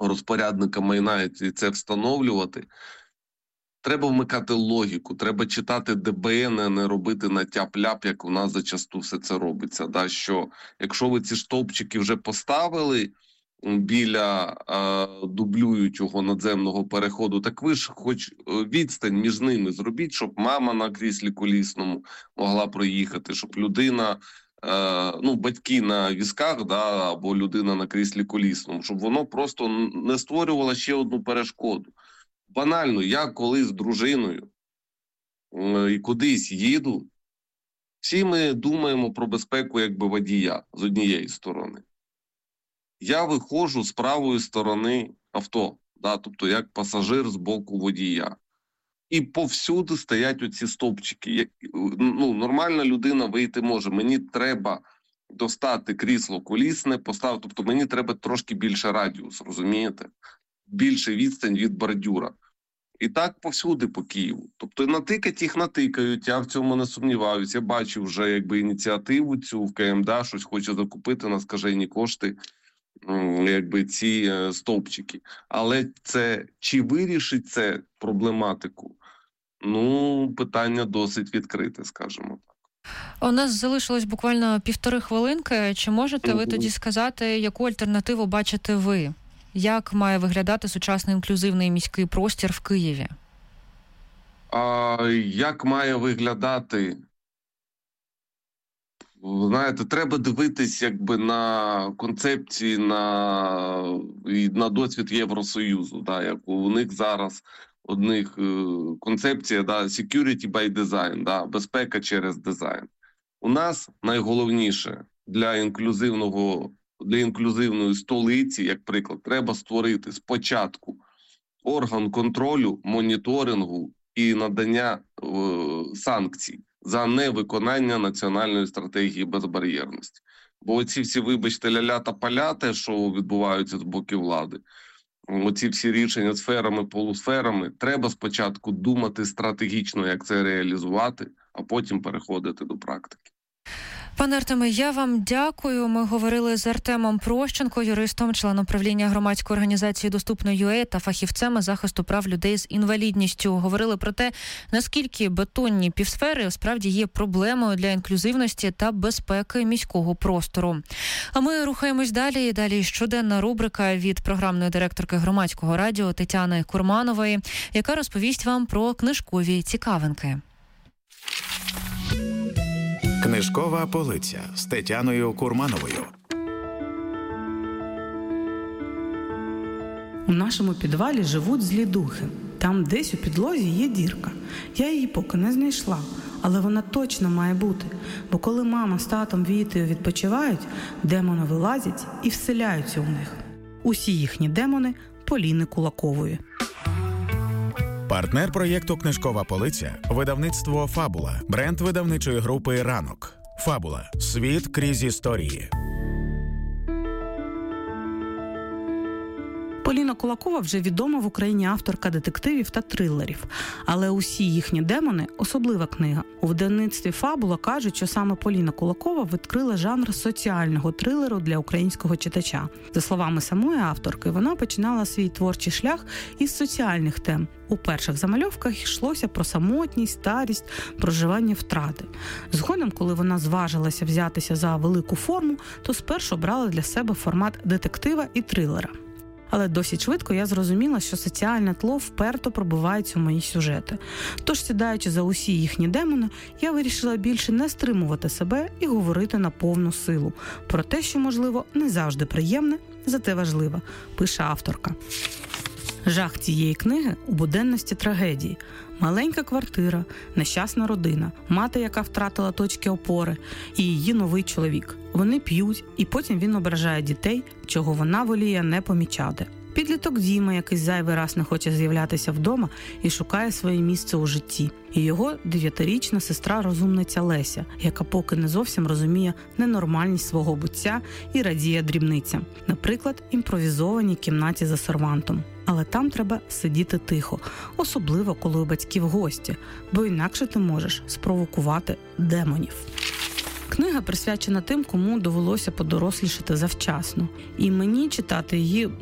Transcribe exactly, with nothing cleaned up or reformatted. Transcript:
розпорядника майна і це встановлювати. Треба вмикати логіку, треба читати Д Б Н, а не робити на тяп-ляп, як у нас зачасту все це робиться. Да? Що якщо ви ці стовпчики вже поставили біля е, дублюючого надземного переходу, так ви ж хоч відстань між ними зробіть, щоб мама на кріслі колісному могла проїхати, щоб людина, е, ну, батьки на візках, да, або людина на кріслі колісному, щоб воно просто не створювало ще одну перешкоду. Банально, я колись з дружиною е, і кудись їду, всі ми думаємо про безпеку якби водія з однієї сторони. Я виходжу з правої сторони авто, да, тобто як пасажир з боку водія. І повсюди стоять оці стовпчики. Ну, нормальна людина вийти може. Мені треба достати крісло колісне, поставити, тобто мені треба трошки більше радіус, розумієте? Більше відстань від бордюра. І так повсюди по Києву. Тобто натикать їх натикають, я в цьому не сумніваюся. Я бачу вже якби ініціативу цю в К М Д А, щось хоче закупити на скажені кошти, якби ці стовпчики. Але це, чи вирішить це проблематику? Ну, питання досить відкрите, скажімо так. У нас залишилось буквально півтори хвилинки. Чи можете ви тоді сказати, яку альтернативу бачите ви? Як має виглядати сучасний інклюзивний міський простір в Києві? А, як має виглядати? Знаєте, треба дивитись якби на концепції, на, на досвід Євросоюзу. Да, як у них зараз одних концепція, да, security by design, да, безпека через дизайн. У нас найголовніше для інклюзивного для інклюзивної столиці, як приклад, треба створити спочатку орган контролю, моніторингу і надання е, санкцій за невиконання національної стратегії безбар'єрності. Бо оці всі, вибачте, ля-ля та паляти, що відбуваються з боку влади, оці всі рішення сферами, полусферами, треба спочатку думати стратегічно, як це реалізувати, а потім переходити до практики. Пане Артеме, я вам дякую. Ми говорили з Артемом Прощенко, юристом, членом правління громадської організації «Доступно.ua» та фахівцем захисту прав людей з інвалідністю. Говорили про те, наскільки бетонні півсфери справді є проблемою для інклюзивності та безпеки міського простору. А ми рухаємось далі. Далі щоденна рубрика від програмної директорки громадського радіо Тетяни Курманової, яка розповість вам про книжкові цікавинки. Книжкова полиця з Тетяною Курмановою. У нашому підвалі живуть злі духи. Там десь у підлозі є дірка. Я її поки не знайшла, але вона точно має бути. Бо коли мама з татом Вітою відпочивають, демони вилазять і вселяються у них. Усі їхні демони – Поліни Кулакової. Партнер проєкту «Книжкова полиця» – видавництво «Фабула», бренд видавничої групи «Ранок». «Фабула» – світ крізь історії. Поліна Кулакова вже відома в Україні авторка детективів та трилерів. Але усі їхні демони – особлива книга. У видавництві «Фабула» кажуть, що саме Поліна Кулакова відкрила жанр соціального трилеру для українського читача. За словами самої авторки, вона починала свій творчий шлях із соціальних тем. У перших замальовках йшлося про самотність, старість, проживання втрати. Згодом, коли вона зважилася взятися за велику форму, то спершу брала для себе формат детектива і трилера. Але досить швидко я зрозуміла, що соціальне тло вперто пробивається у мої сюжети. Тож, сідаючи за усі їхні демони, я вирішила більше не стримувати себе і говорити на повну силу. Про те, що, можливо, не завжди приємне, зате важливо, пише авторка. Жах цієї книги у буденності трагедії. Маленька квартира, нещасна родина, мати, яка втратила точки опори, і її новий чоловік. Вони п'ють, і потім він ображає дітей, чого вона воліє не помічати. Підліток Діма, який зайвий раз не хоче з'являтися вдома і шукає своє місце у житті. І його дев'ятирічна сестра-розумниця Леся, яка поки не зовсім розуміє ненормальність свого буття і радіє дрібницям. Наприклад, імпровізованій кімнаті за сервантом. Але там треба сидіти тихо, особливо коли у батьків гості, бо інакше ти можеш спровокувати демонів. Книга присвячена тим, кому довелося подорослішати завчасно. І мені читати її